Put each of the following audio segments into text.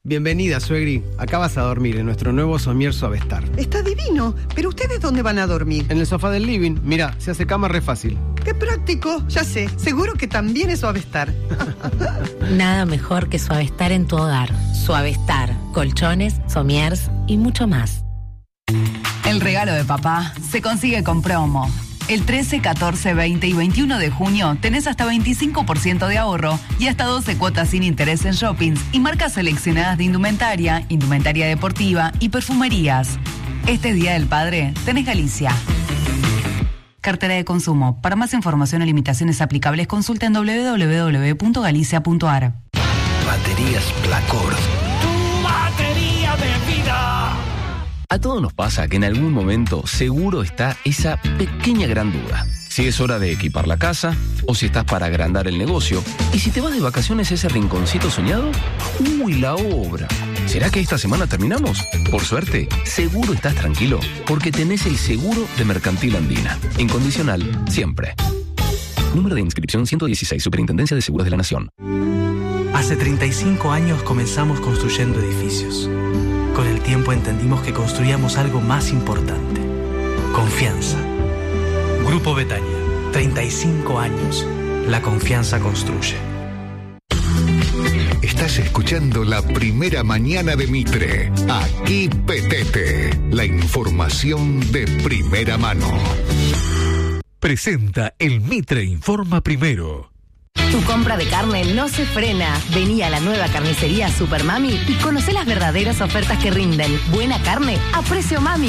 Bienvenida, suegri. Acá vas a dormir en nuestro nuevo somier Suavestar. Está divino, pero ¿ustedes dónde van a dormir? En el sofá del living. Mira, se hace cama re fácil. ¡Qué práctico! Ya sé, seguro que también es Suavestar. Nada mejor que Suavestar en tu hogar. Suavestar, colchones, somiers y mucho más. El regalo de papá se consigue con promo. El 13, 14, 20 y 21 de junio tenés hasta 25% de ahorro y hasta 12 cuotas sin interés en shoppings y marcas seleccionadas de indumentaria, indumentaria deportiva y perfumerías. Este Día del Padre tenés Galicia. Cartera de consumo. Para más información o limitaciones aplicables, consulta en www.galicia.ar. Baterías Placor. Tu batería de vida. A todos nos pasa que en algún momento seguro está esa pequeña gran duda. Si es hora de equipar la casa o si estás para agrandar el negocio. ¿Y si te vas de vacaciones a ese rinconcito soñado? ¡Uy, la obra! ¿Será que esta semana terminamos? Por suerte, seguro estás tranquilo porque tenés el seguro de Mercantil Andina. Incondicional, siempre. Número de inscripción 116, Superintendencia de Seguros de la Nación. Hace 35 años comenzamos construyendo edificios. Con el tiempo entendimos que construíamos algo más importante. Confianza. Grupo Betania. 35 años. La confianza construye. Estás escuchando La Primera Mañana de Mitre. Aquí Petete. La información de primera mano. Presenta el Mitre Informa Primero. Tu compra de carne no se frena. Vení a la nueva carnicería Super Mami y conocé las verdaderas ofertas que rinden. Buena carne a precio mami.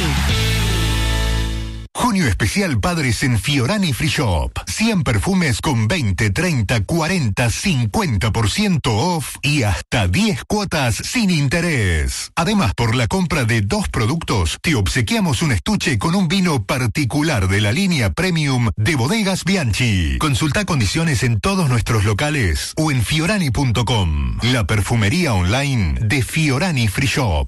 Junio especial Padres en Fiorani Free Shop. 100 perfumes con 20, 30, 40, 50% off y hasta 10 cuotas sin interés. Además, por la compra de 2 productos, te obsequiamos un estuche con un vino particular de la línea Premium de Bodegas Bianchi. Consulta condiciones en todos nuestros locales o en fiorani.com. La perfumería online de Fiorani Free Shop.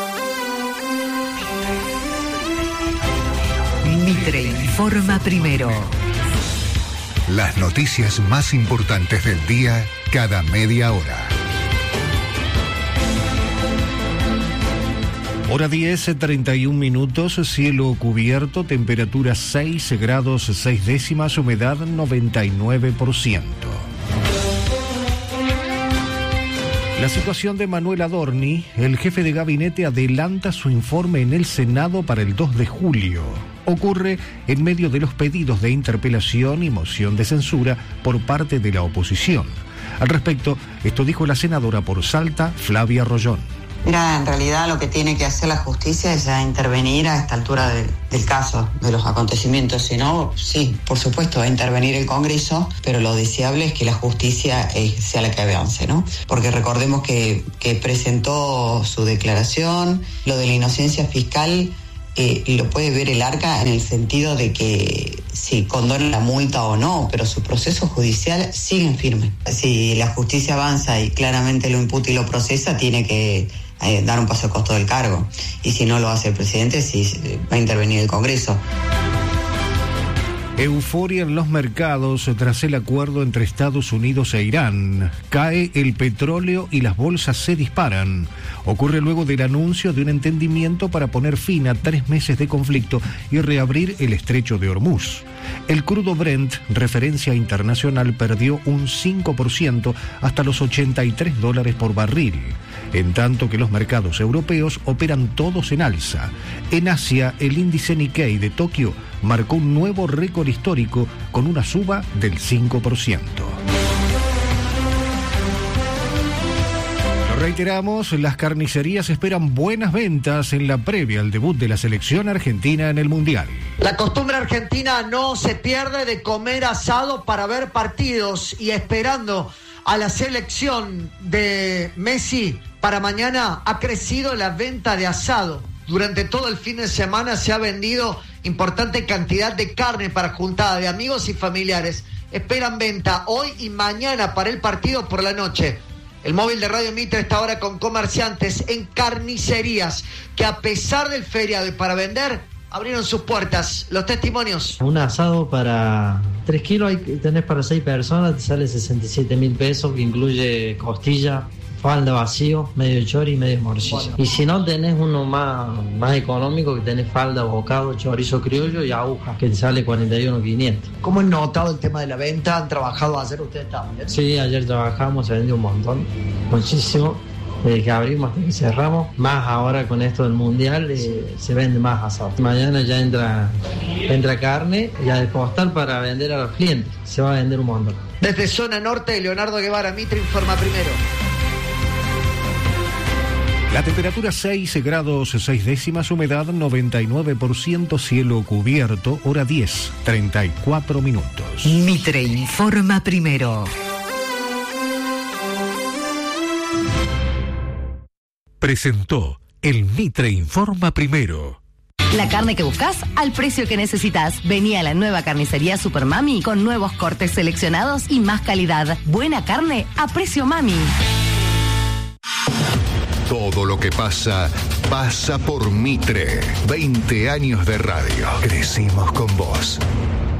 Mitre informa primero. Las noticias más importantes del día cada media hora. Hora 10, 31 minutos, cielo cubierto, temperatura 6 grados 6 décimas, humedad 99%. La situación de Manuel Adorni, el jefe de gabinete adelanta su informe en el Senado para el 2 de julio. Ocurre en medio de los pedidos de interpelación y moción de censura por parte de la oposición. Al respecto, esto dijo la senadora por Salta, Flavia Rollón. Mira, en realidad lo que tiene que hacer la justicia es ya intervenir a esta altura del caso, de los acontecimientos. Si no, sí, por supuesto, va a intervenir el Congreso, pero lo deseable es que la justicia sea la que avance, ¿no? Porque recordemos que presentó su declaración, lo de la inocencia fiscal lo puede ver el ARCA en el sentido de que si condona la multa o no, pero su proceso judicial sigue en firme. Si la justicia avanza y claramente lo imputa y lo procesa, tiene que dar un paso al costo del cargo. Y si no lo hace el presidente, sí va a intervenir el Congreso. Euforia en los mercados tras el acuerdo entre Estados Unidos e Irán. Cae el petróleo y las bolsas se disparan. Ocurre luego del anuncio de un entendimiento para poner fin a 3 meses de conflicto y reabrir el estrecho de Hormuz. El crudo Brent, referencia internacional, perdió un 5% hasta los $83 por barril, en tanto que los mercados europeos operan todos en alza. En Asia, el índice Nikkei de Tokio marcó un nuevo récord histórico con una suba del 5%. Lo reiteramos, las carnicerías esperan buenas ventas en la previa al debut de la selección argentina en el Mundial. La costumbre argentina no se pierde de comer asado para ver partidos, y esperando a la selección de Messi para mañana ha crecido la venta de asado. Durante todo el fin de semana se ha vendido importante cantidad de carne para juntada de amigos y familiares. Esperan venta hoy y mañana para el partido por la noche. El móvil de Radio Mitre está ahora con comerciantes en carnicerías que, a pesar del feriado y para vender, abrieron sus puertas. Los testimonios. Un asado para 3 kilos tenés para 6 personas, te sale 67.000 pesos, que incluye costilla, falda vacío, medio chori y medio morcilla. Bueno. Y si no, tenés uno más económico, que tenés falda, bocado, chorizo criollo y aguja, que te sale 41.500. ¿Cómo han notado el tema de la venta? ¿Han trabajado ayer ustedes también? Sí, ayer trabajamos, se vendió un montón, muchísimo. Desde que abrimos hasta que cerramos, más ahora con esto del mundial, se vende más asado. Mañana ya entra carne ya de postal para vender a los clientes. Se va a vender un montón. Desde zona norte, Leonardo Guevara, Mitre informa primero. La temperatura 6 grados 6 décimas, humedad 99%, cielo cubierto, hora 10, 34 minutos. Mitre informa primero. Presentó el Mitre informa primero. La carne que buscas al precio que necesitas. Vení a la nueva carnicería Super Mami con nuevos cortes seleccionados y más calidad. Buena carne a precio Mami. Todo lo que pasa, pasa por Mitre. 20 años de radio. Crecimos con vos.